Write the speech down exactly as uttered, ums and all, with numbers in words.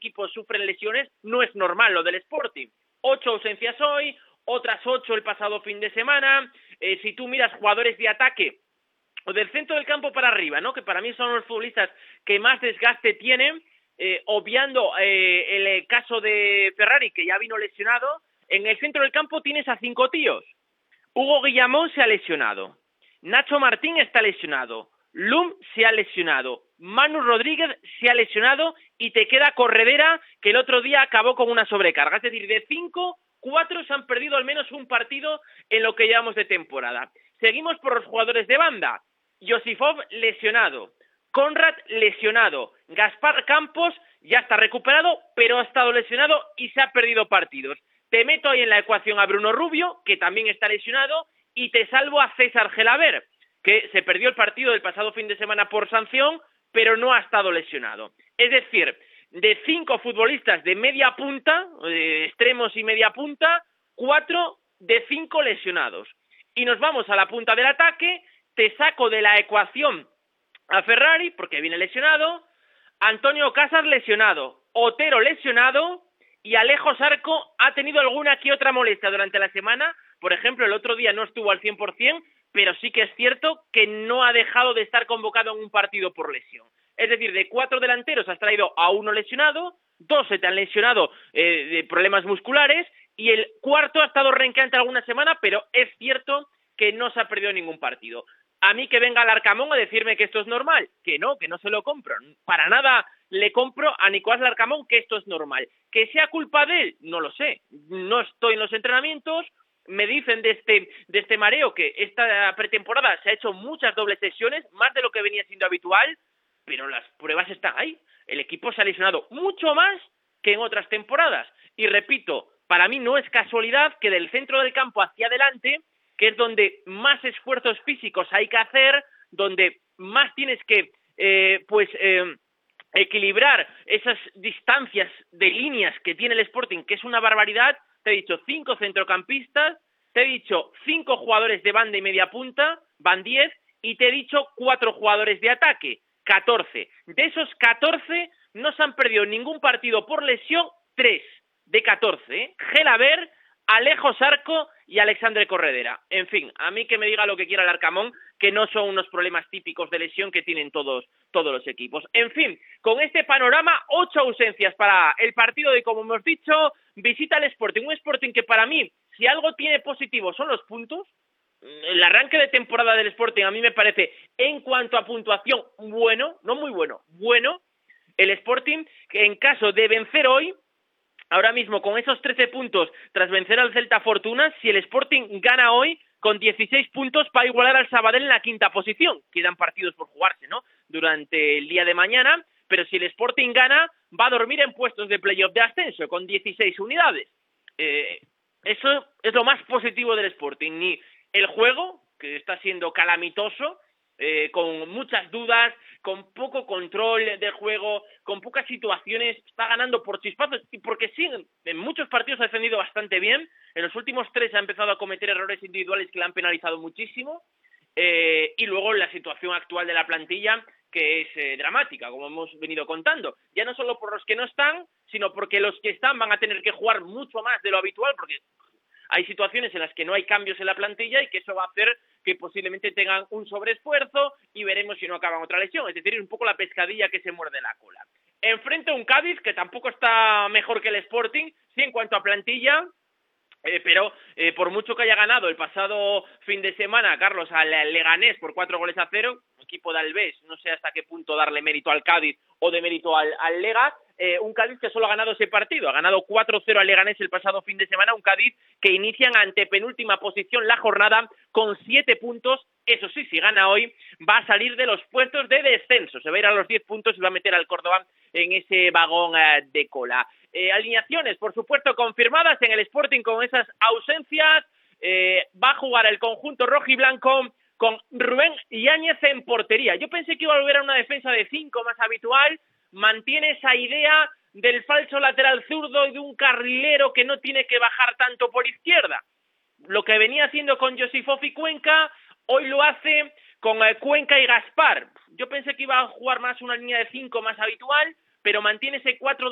equipos sufren lesiones, no es normal lo del Sporting. Ocho ausencias hoy, otras ocho el pasado fin de semana. Eh, si tú miras jugadores de ataque o del centro del campo para arriba, ¿no? Que para mí son los futbolistas que más desgaste tienen, eh, obviando eh, el caso de Ferrari, que ya vino lesionado. En el centro del campo tienes a cinco tíos. Hugo Guillamón se ha lesionado, Nacho Martín está lesionado, Lum se ha lesionado, Manu Rodríguez se ha lesionado y te queda Corredera, que el otro día acabó con una sobrecarga. Es decir, de cinco, cuatro se han perdido al menos un partido en lo que llevamos de temporada. Seguimos por los jugadores de banda. Josifov lesionado, Conrad lesionado, Gaspar Campos ya está recuperado, pero ha estado lesionado y se ha perdido partidos. Te meto ahí en la ecuación a Bruno Rubio, que también está lesionado, y te salvo a César Gelaber, que se perdió el partido del pasado fin de semana por sanción, pero no ha estado lesionado. Es decir, de cinco futbolistas de media punta, de extremos y media punta, cuatro de cinco lesionados. Y nos vamos a la punta del ataque, te saco de la ecuación a Ferrari, porque viene lesionado, Antonio Casas lesionado, Otero lesionado, y Alejo Sarco ha tenido alguna que otra molestia durante la semana. Por ejemplo, el otro día no estuvo al cien por ciento, pero sí que es cierto que no ha dejado de estar convocado en un partido por lesión. Es decir, de cuatro delanteros has traído a uno lesionado, dos se te han lesionado eh, de problemas musculares, y el cuarto ha estado renqueante alguna semana, pero es cierto que no se ha perdido ningún partido. A mí que venga Larcamón a decirme que esto es normal, que no, que no se lo compro. Para nada le compro a Nicolás Larcamón que esto es normal. ¿Que sea culpa de él? No lo sé. No estoy en los entrenamientos. Me dicen de este, de este mareo que esta pretemporada se ha hecho muchas dobles sesiones, más de lo que venía siendo habitual, pero las pruebas están ahí. El equipo se ha lesionado mucho más que en otras temporadas. Y repito, para mí no es casualidad que del centro del campo hacia adelante, que es donde más esfuerzos físicos hay que hacer, donde más tienes que eh, pues eh, equilibrar esas distancias de líneas que tiene el Sporting, que es una barbaridad. Te he dicho cinco centrocampistas, te he dicho cinco jugadores de banda y media punta, van diez, y te he dicho cuatro jugadores de ataque, catorce. De esos catorce no se han perdido ningún partido por lesión, tres de catorce, ¿eh? Gelaber, Alejo Sarco y Alexandre Corredera. En fin, a mí que me diga lo que quiera el Arcamón, que no son unos problemas típicos de lesión que tienen todos, todos los equipos. En fin, con este panorama, ocho ausencias para el partido de, como hemos dicho, visita al Sporting. Un Sporting que para mí, si algo tiene positivo son los puntos. El arranque de temporada del Sporting a mí me parece, en cuanto a puntuación, bueno, no muy bueno, bueno. El Sporting, que en caso de vencer hoy, ahora mismo con esos trece puntos tras vencer al Celta Fortuna, si el Sporting gana hoy con dieciséis puntos para igualar al Sabadell en la quinta posición. Quedan partidos por jugarse, ¿no?, durante el día de mañana, pero si el Sporting gana, va a dormir en puestos de playoff de ascenso con dieciséis unidades. Eh, eso es lo más positivo del Sporting. Ni el juego, que está siendo calamitoso, Eh, con muchas dudas, con poco control de juego, con pocas situaciones, está ganando por chispazos, y porque sí, en muchos partidos ha defendido bastante bien. En los últimos tres ha empezado a cometer errores individuales que le han penalizado muchísimo, eh, y luego la situación actual de la plantilla, que es eh, dramática, como hemos venido contando, ya no solo por los que no están, sino porque los que están van a tener que jugar mucho más de lo habitual, porque hay situaciones en las que no hay cambios en la plantilla y que eso va a hacer que posiblemente tengan un sobreesfuerzo y veremos si no acaban otra lesión. Es decir, un poco la pescadilla que se muerde la cola. Enfrente a un Cádiz que tampoco está mejor que el Sporting, sí en cuanto a plantilla, eh, pero eh, por mucho que haya ganado el pasado fin de semana, Carlos, al Leganés por cuatro goles a cero, equipo de Alves, no sé hasta qué punto darle mérito al Cádiz o de mérito al, al Lega, eh, un Cádiz que solo ha ganado ese partido, ha ganado cuatro cero al Leganés el pasado fin de semana, un Cádiz que inicia en antepenúltima posición la jornada con siete puntos. Eso sí, si gana hoy va a salir de los puestos de descenso, se va a ir a los diez puntos y va a meter al Córdoba en ese vagón eh, de cola. Eh, alineaciones, por supuesto, confirmadas en el Sporting con esas ausencias. Eh, va a jugar el conjunto rojiblanco con Rubén Yáñez en portería. Yo pensé que iba a volver a una defensa de cinco más habitual. Mantiene esa idea del falso lateral zurdo y de un carrilero que no tiene que bajar tanto por izquierda. Lo que venía haciendo con Josifov y Cuenca, hoy lo hace con eh, Cuenca y Gaspar. Yo pensé que iba a jugar más una línea de cinco más habitual, pero mantiene ese cuatro dos